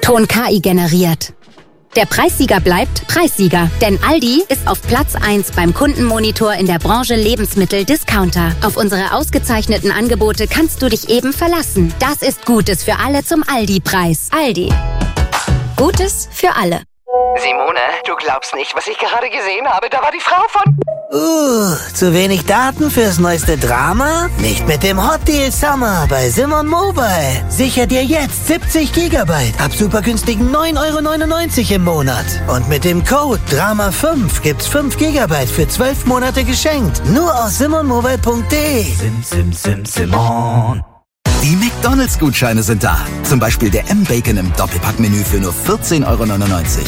Ton KI generiert. Der Preissieger bleibt Preissieger, denn Aldi ist auf Platz 1 beim Kundenmonitor in der Branche Lebensmittel-Discounter. Auf unsere ausgezeichneten Angebote kannst du dich eben verlassen. Das ist Gutes für alle zum Aldi-Preis. Aldi. Gutes für alle. Simone, du glaubst nicht, was ich gerade gesehen habe. Da war die Frau von... Zu wenig Daten fürs neueste Drama? Nicht mit dem Hot Deal Summer bei Simon Mobile. Sicher dir jetzt 70 Gigabyte ab super günstigen 9,99 € im Monat. Und mit dem Code DRAMA5 gibt's 5 Gigabyte für 12 Monate geschenkt. Nur aus simonmobile.de. Simon. Die McDonalds-Gutscheine sind da. Zum Beispiel der M-Bacon im Doppelpackmenü für nur 14,99 €.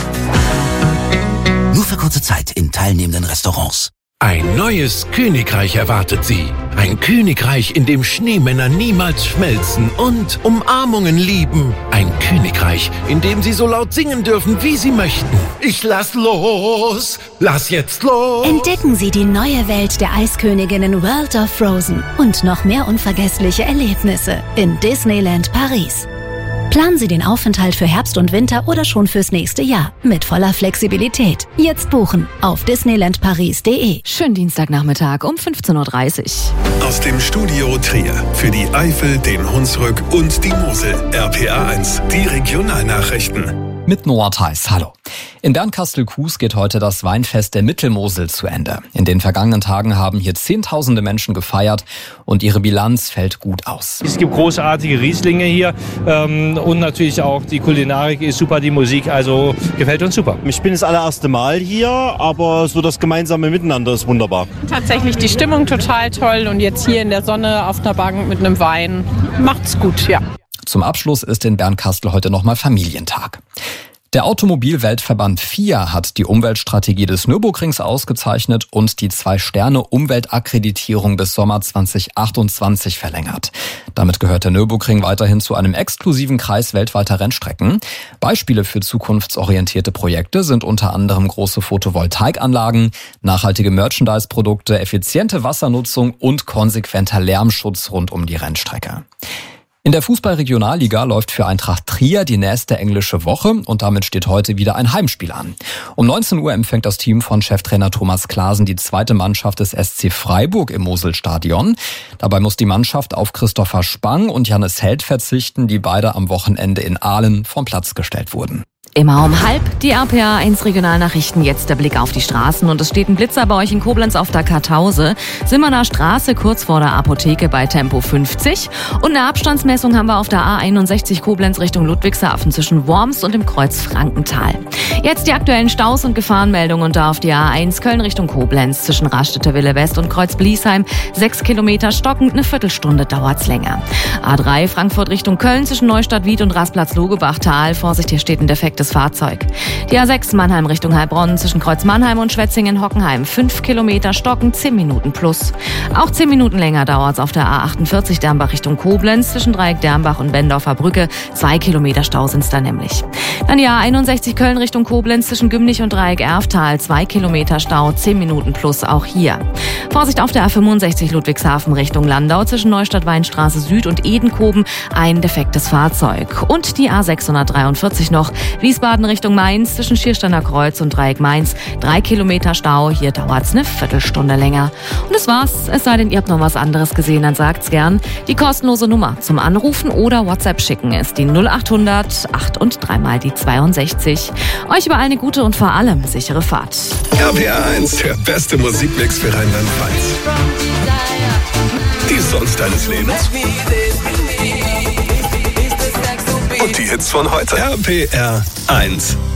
Nur für kurze Zeit in teilnehmenden Restaurants. Ein neues Königreich erwartet Sie. Ein Königreich, in dem Schneemänner niemals schmelzen und Umarmungen lieben. Ein Königreich, in dem Sie so laut singen dürfen, wie Sie möchten. Ich lass los! Lass jetzt los! Entdecken Sie die neue Welt der Eisköniginnen World of Frozen und noch mehr unvergessliche Erlebnisse in Disneyland Paris. Planen Sie den Aufenthalt für Herbst und Winter oder schon fürs nächste Jahr mit voller Flexibilität. Jetzt buchen auf disneylandparis.de. Schönen Dienstagnachmittag um 15:30 Uhr. Aus dem Studio Trier für die Eifel, den Hunsrück und die Mosel. RPA 1, die Regionalnachrichten. Mit Noah Theis, hallo. In Bernkastel-Kues geht heute das Weinfest der Mittelmosel zu Ende. In den vergangenen Tagen haben hier Zehntausende Menschen gefeiert und ihre Bilanz fällt gut aus. Es gibt großartige Rieslinge hier und natürlich auch die Kulinarik ist super, die Musik, also gefällt uns super. Ich bin das allererste Mal hier, aber so das gemeinsame Miteinander ist wunderbar. Tatsächlich die Stimmung total toll und jetzt hier in der Sonne auf einer Bank mit einem Wein macht's gut, ja. Zum Abschluss ist in Bernkastel heute nochmal Familientag. Der Automobilweltverband FIA hat die Umweltstrategie des Nürburgrings ausgezeichnet und die 2-Sterne-Umweltakkreditierung bis Sommer 2028 verlängert. Damit gehört der Nürburgring weiterhin zu einem exklusiven Kreis weltweiter Rennstrecken. Beispiele für zukunftsorientierte Projekte sind unter anderem große Photovoltaikanlagen, nachhaltige Merchandise-Produkte, effiziente Wassernutzung und konsequenter Lärmschutz rund um die Rennstrecke. In der Fußball-Regionalliga läuft für Eintracht Trier die nächste englische Woche und damit steht heute wieder ein Heimspiel an. Um 19 Uhr empfängt das Team von Cheftrainer Thomas Klaasen die zweite Mannschaft des SC Freiburg im Moselstadion. Dabei muss die Mannschaft auf Christopher Spang und Jannis Held verzichten, die beide am Wochenende in Aalen vom Platz gestellt wurden. Immer um 12:30 die RPA 1 Regionalnachrichten. Jetzt der Blick auf die Straßen und es steht ein Blitzer bei euch in Koblenz auf der Kartause. Simmerner Straße kurz vor der Apotheke bei Tempo 50 und eine Abstandsmessung haben wir auf der A61 Koblenz Richtung Ludwigshafen zwischen Worms und dem Kreuz Frankenthal. Jetzt die aktuellen Staus und Gefahrenmeldungen und da auf die A1 Köln Richtung Koblenz zwischen Raststätter Wille West und Kreuz Bliesheim 6 Kilometer stockend, eine Viertelstunde dauert's länger. A3 Frankfurt Richtung Köln zwischen Neustadt Wied und Rastplatz Logebachtal. Vorsicht, hier steht ein defektes Fahrzeug. Die A6 Mannheim Richtung Heilbronn zwischen Kreuz Mannheim und Schwetzingen-Hockenheim 5 Kilometer stocken, 10 Minuten plus. Auch 10 Minuten länger dauert's auf der A48 Dernbach Richtung Koblenz zwischen Dreieck Dernbach und Bendorfer Brücke. 2 Kilometer Stau sind's da nämlich. Dann die A61 Köln Richtung Koblenz zwischen Gümnich und Dreieck Erftal. 2 Kilometer Stau, 10 Minuten plus auch hier. Vorsicht auf der A65 Ludwigshafen Richtung Landau zwischen Neustadt Weinstraße Süd und Edenkoben. Ein defektes Fahrzeug. Und die A643 noch Wiesbaden Richtung Mainz zwischen Schiersteiner Kreuz und Dreieck Mainz. 3 Kilometer Stau, hier dauert's eine Viertelstunde länger. Und das war's. Es sei denn, ihr habt noch was anderes gesehen, dann sagt's gern. Die kostenlose Nummer zum Anrufen oder WhatsApp schicken ist die 0800 8 und 3 mal die 62. Euch überall eine gute und vor allem sichere Fahrt. RPA 1, der beste Musikmix für Rheinland-Pfalz. Die Songs deines Lebens. Und die Hits von heute. RPR 1.